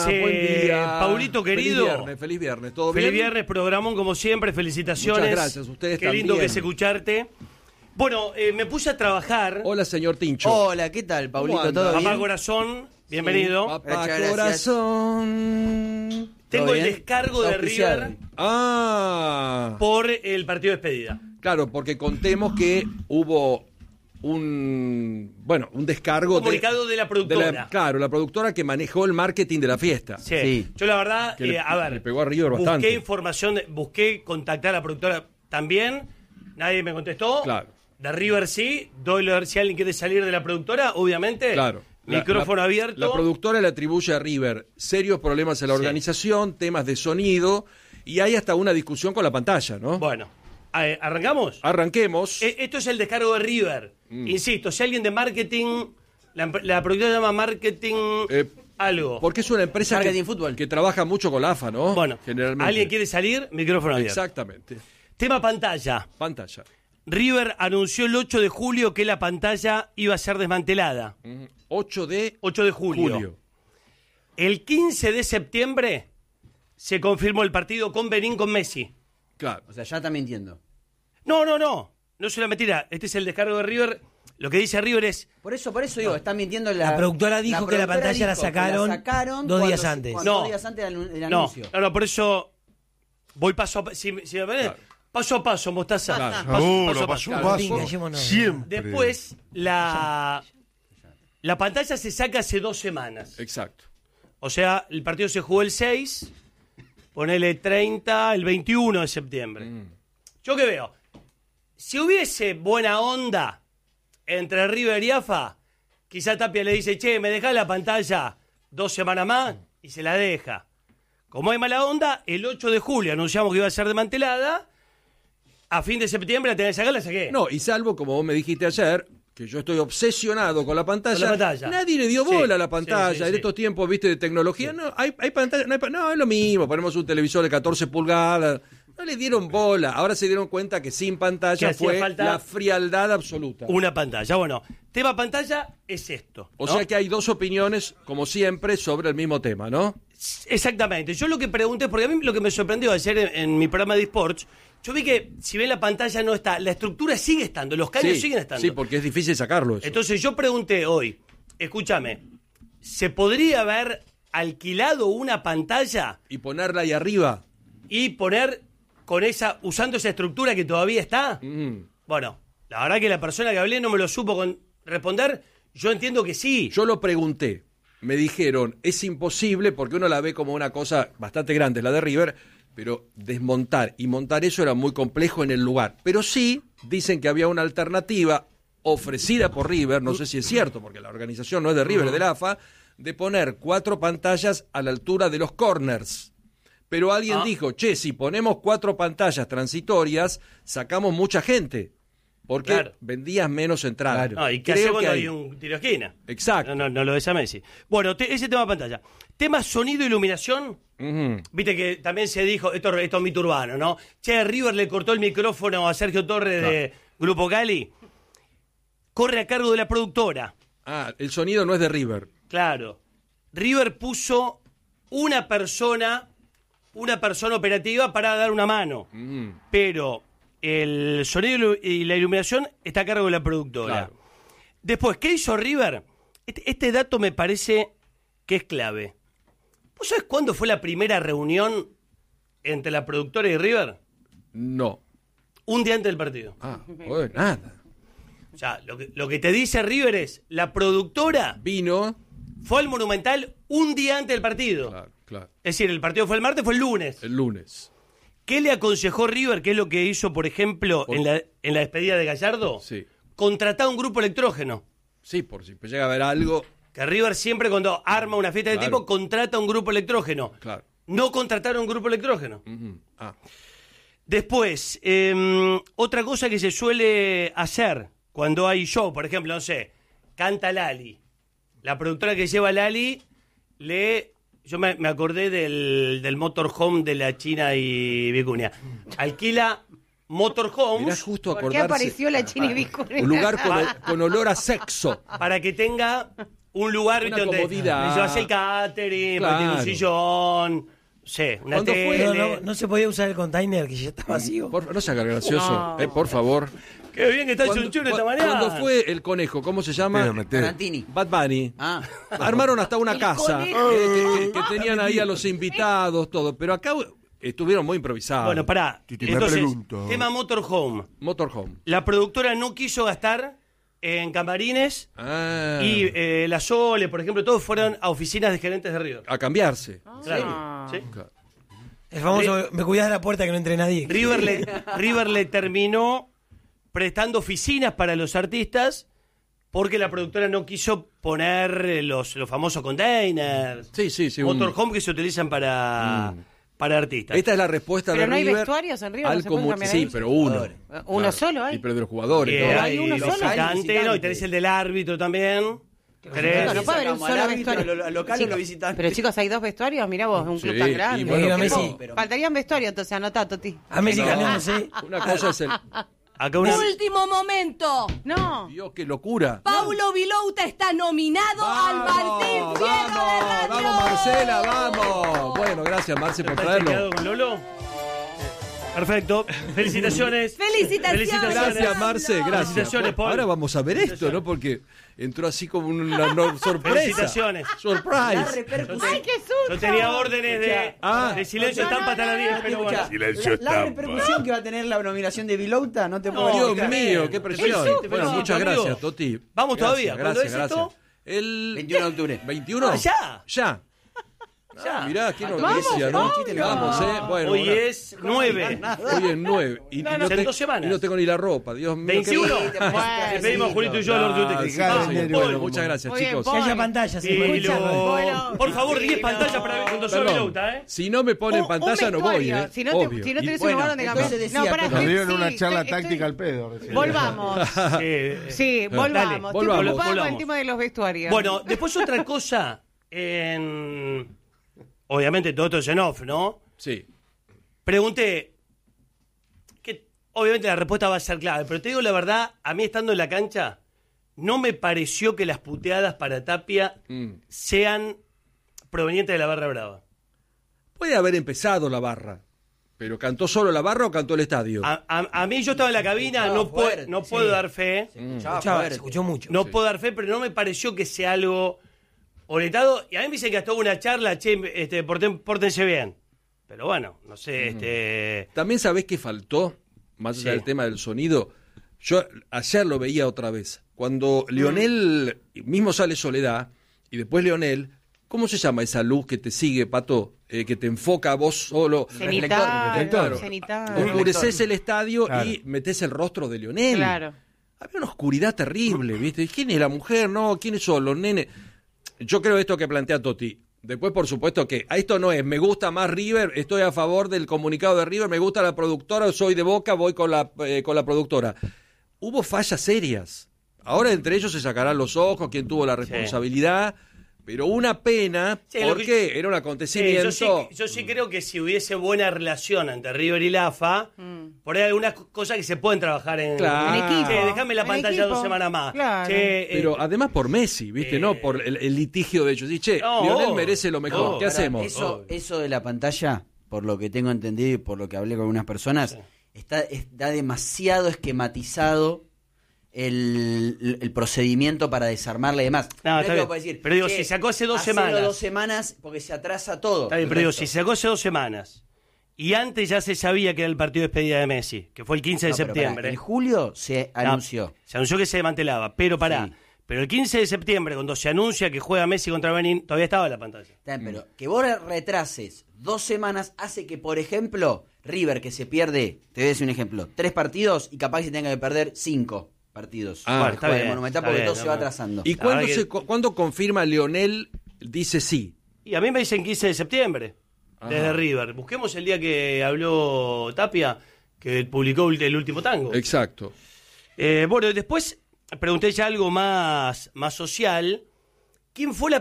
buen día. Paulito querido. Feliz viernes, ¿todo Feliz bien? viernes, programón como siempre, felicitaciones. Muchas gracias, ustedes Qué lindo también. que es escucharte. Bueno, me puse a trabajar. Hola, señor Tincho. Hola, ¿qué tal, Paulito? ¿Cómo ¿Todo anda? Papá bien? Corazón, bienvenido. Papá Muchas gracias. Corazón. Tengo ¿Todo el bien? descargo de Auspiciado. River Ah, por el partido de despedida. claro, porque contemos que hubo un descargo Comunicado de la productora. claro, la productora que manejó el marketing de la fiesta. Sí. Sí. Yo la verdad, Que a ver, le pegó a River bastante. busqué información, busqué contactar a la productora también, nadie me contestó. Claro. De River sí, si alguien quiere salir de la productora, obviamente. Claro. Micrófono abierto. La productora le atribuye a River serios problemas en la Sí. organización, temas de sonido, y hay hasta una discusión con la pantalla, ¿no? Bueno, ¿arrancamos? Arranquemos. Esto es el descargo de River. Insisto, si alguien de marketing, la productora se llama marketing algo. Porque es una empresa Marketing Fútbol. que trabaja mucho con la AFA, ¿no? Bueno, Generalmente. ¿alguien quiere salir? Micrófono abierto. Exactamente. Tema pantalla. Pantalla. River anunció el 8 de julio que la pantalla iba a ser desmantelada. 8 de 8 de julio. El 15 de septiembre se confirmó el partido con Benín con Messi. Claro. O sea, ya está mintiendo. No. No es una mentira. Este es el descargo de River. Lo que dice River es... Por eso digo, está mintiendo La productora dijo que la productora pantalla la dijo que sacaron 2 días antes. cuando No. 2 días antes del No, anuncio. por eso voy paso a paso. Si me ven, Claro. paso a paso, Mostaza. Claro. Paso a paso. Claro. Callémonos. Siempre. Después, la pantalla se saca hace 2 semanas. Exacto. O sea, el partido se jugó el 6, ponele 30, el 21 de septiembre. ¿Yo qué veo? Si hubiese buena onda entre River y AFA, quizá Tapia le dice, che, me dejás la pantalla 2 semanas más y se la deja. Como hay mala onda, el 8 de julio anunciamos que iba a ser desmantelada, a fin de septiembre la tenés que sacar, la saqué. No, y salvo, como vos me dijiste ayer, que yo estoy obsesionado con la pantalla. Con la pantalla. Nadie le dio bola Sí, a la pantalla. sí, sí, En sí. estos tiempos, viste, de tecnología. No, hay pantalla. No, es lo mismo. Ponemos un televisor de 14 pulgadas. No le dieron bola. Ahora se dieron cuenta que sin Que pantalla hacía fue falta la frialdad absoluta. Una pantalla. Bueno, tema pantalla es esto. O ¿no? sea que hay dos opiniones, como siempre, sobre el mismo tema, ¿no? Exactamente. Yo lo que pregunté, porque a mí lo que me sorprendió ayer en mi programa de eSports, yo vi que si bien la pantalla no está, la estructura sigue estando, los caños siguen estando. Sí, porque es difícil sacarlo eso. Entonces yo pregunté hoy, escúchame, ¿se podría haber alquilado una pantalla Y ponerla ahí arriba. y poner usando esa estructura que todavía está? Bueno, la verdad que la persona que hablé no me lo supo responder. Yo entiendo que sí. Yo lo pregunté. Me dijeron, es imposible porque uno la ve como una cosa bastante grande, la de River, pero desmontar y montar eso era muy complejo en el lugar. Pero sí, dicen que había una alternativa ofrecida por River, no sé si es cierto, porque la organización no es de River, es de la AFA, de poner 4 pantallas a la altura de los corners. Pero alguien dijo, che, si ponemos 4 pantallas transitorias, sacamos mucha gente. Porque Claro. vendías menos entradas. No, ¿y qué Creo hace cuando que hay un tiro de esquina? Exacto. No lo ves a Messi. Bueno, ese tema de pantalla. Tema sonido e iluminación. Ujú. Viste que también se dijo, esto es mito urbano, ¿no? Che, River le cortó el micrófono a Sergio Torres de Grupo Cali. Corre a cargo de la productora. Ah, el sonido no es de River. Claro. River puso una persona operativa para dar una mano. Pero el sonido y la iluminación está a cargo de la productora. Claro. Después, ¿qué hizo River? Este dato me parece que es clave. ¿Vos sabés cuándo fue la primera reunión entre la productora y River? No. Un día antes del partido. Ah, bueno, nada. O sea, lo que te dice River es, la productora Vino. fue al Monumental un día antes del partido. Claro. Es decir, el partido fue el martes, fue el lunes. El lunes. ¿Qué le aconsejó River? ¿Qué es lo que hizo, por ejemplo, en la despedida de Gallardo? Sí. Contratar un grupo electrógeno. Sí, por si llega a haber algo. Que River siempre cuando arma una fiesta de Claro. tipo contrata un grupo electrógeno. Claro. No contrataron un grupo electrógeno. Ujú. Ah, Después, otra cosa que se suele hacer cuando hay show, por ejemplo, no sé, canta Lali. La productora que lleva a Lali yo me acordé del motorhome de la China y Vicuña. Alquila mirá, motorhomes justo ¿Por qué acordarse. apareció la China y Vicuña? Un lugar con olor a sexo. para que tenga un lugar Una donde comodidad. le llevas el catering, Claro. tiene un sillón, sí, una ¿Cuándo fue? tele. No se podía usar el container que ya está vacío. No se haga gracioso, por favor. Qué bien que está el chunchullo esta mañana. Cuando fue el conejo, ¿cómo se llama? Tarantini. Bad Bunny. Ah. Armaron hasta una El casa conejo. que tenían ahí a los invitados, todo. Pero acá estuvieron muy improvisados. Bueno, pará. Titi, me Entonces, pregunto. tema Motorhome. Motorhome. La productora no quiso gastar en camarines Ah, y la Sole, por ejemplo, todos fueron a oficinas de gerentes de River. a cambiarse. Claro, ¿sí? El famoso, me cuidas de la puerta que no entre nadie. River le terminó prestando oficinas para los artistas porque la productora no quiso poner los famosos containers, Sí. motorhome que se utilizan para artistas. Esta es la respuesta Pero de no hay River. vestuarios en River, al ¿no se pueden cambiar sí, ahí? pero uno. ¿Uno solo hay? Y pero de los jugadores. Y todo. hay uno solo. visitante, ¿no? Y tenés el del árbitro también. Bueno, no puede haber un solo vestuario. Los locales lo visitan. Pero chicos, hay 2 vestuarios, mirá vos, un club Sí, tan y grande. bueno, Messi. Faltarían vestuarios, entonces anotá, Toti. A Messi ganándose. Una cosa es el... Acá una... Último momento. No. Dios, qué locura. Paulo Vilouta está nominado al Martín Fierro de Radio. Vamos, Marcela, vamos. Bueno, gracias, Marce, por ¿Estás traerlo. chequeado con Lolo? Perfecto. Felicitaciones. Felicitaciones. Gracias, Marce, gracias. Felicitaciones, Paul. Ahora vamos a ver esto, ¿no? Porque entró así como una sorpresa. Felicitaciones. Surprise. ¡Ay, qué susto! Yo tenía órdenes de Ah. silencio estampa hasta las 10, pero bueno. La repercusión que va a tener la nominación de Vilouta, no te puedo Dios explicar. mío, qué presión. Felicito, Bueno, muchas amigo. gracias, Toti. Vamos todavía. ¿Cuándo Gracias, es gracias. esto? El 21 de octubre. 21. Ah, ya. Ya. Ya. Mirá, qué noticia, ¿no? Vamos, Bueno, Hoy una- es 9. Hoy es 9. Y No, en 2 semanas. y no tengo ni la ropa, Dios mío. 21. qué- Le pedimos a Julito y yo al orden técnico. Claro, Vamos, sí, Paul. Bueno, muchas gracias, Muy bien, chicos. Paul. Que haya pantalla, se Y puede escuchar. Bueno. Por favor, 10 pantallas para cuando soy Perdón. Vilouta, ¿eh? Si no me ponen Un pantalla, no voy, vestuario. ¿eh? Si no, Obvio. si no tenés bueno, un lugar donde entonces cambiar. decía, No, pará, Nos dieron sí, una charla estoy- táctica al pedo. recién. Volvamos. Sí, volvamos. Dale, Estoy volvamos. preocupada con el Volvamos. tema de los vestuarios. Bueno, después otra cosa. Obviamente todo esto es en off, ¿no? Sí. Pregunté, que obviamente la respuesta va a ser clave, pero te digo la verdad, a mí estando en la cancha, no me pareció que las puteadas para Tapia sean provenientes de la Barra Brava. Puede haber empezado la barra, pero ¿cantó solo la barra o cantó el estadio? A mí yo estaba en la cabina, Estaba no, puedo, fuerte, no puedo dar fe, Se escuchó mucho. no puedo dar fe, pero no me pareció que sea algo orientado. Y a mí me dicen que hasta hubo una charla, che, pórtense bien. Pero bueno, no sé, También sabés que faltó, más allá Sí. del tema del sonido. Yo ayer lo veía otra vez. Cuando Lionel, mismo sale Soledad, y después Lionel, ¿cómo se llama esa luz que te sigue, Pato? Que te enfoca a vos solo. Cenital, Reflector. cenital. Oscureces el estadio Claro. y metés el rostro de Lionel. Claro. Había una oscuridad terrible, ¿viste? ¿Quién es la mujer? No, ¿quiénes son los nenes? Yo creo esto que plantea Toti. Después, por supuesto que a esto no es, me gusta más River, estoy a favor del comunicado de River, me gusta la productora, soy de Boca, voy con la productora. Hubo fallas serias. Ahora entre ellos se sacarán los ojos, quién tuvo la responsabilidad, pero una pena, Sí, lo porque que- era un acontecimiento. yo sí creo que si hubiese buena relación entre River y la AFA, por ahí hay algunas cosas que se pueden trabajar en Claro. En equipo. Che, déjame la En pantalla equipo. 2 semanas más. Claro. Che, Pero además por Messi, ¿viste? No por el litigio de ellos. Y che, No, Lionel merece lo mejor. no, ¿Qué Pará, hacemos? Eso de la pantalla, por lo que tengo entendido y por lo que hablé con algunas personas, está demasiado esquematizado el procedimiento para desarmarla y demás. No, es está que bien. vos podés decir, Pero digo, che, si sacó hace 2 hacelo semanas. 2 semanas porque se atrasa todo. Está bien, el pero digo, resto. si sacó hace 2 semanas y antes ya se sabía que era el partido de despedida de Messi, que fue el 15 de No, pero pará, septiembre. en julio se No, anunció. se anunció que se desmantelaba, pero pará. Sí. Pero el 15 de septiembre, cuando se anuncia que juega Messi contra Benin, todavía estaba en la pantalla. Está bien, pero que vos retrases 2 semanas hace que, por ejemplo, River, que se pierde, te voy a decir un ejemplo, 3 partidos y capaz que se tenga que perder 5 partidos. Ah, para está jugar bien, el Monumental está porque bien, todo se va no, no. atrasando. ¿Y La verdad cuándo confirma Lionel dice sí? Y a mí me dicen 15 de septiembre, desde River. Busquemos el día que habló Tapia, que publicó el último tango. Exacto. Bueno, después pregunté ya algo más social. ¿Quién fue la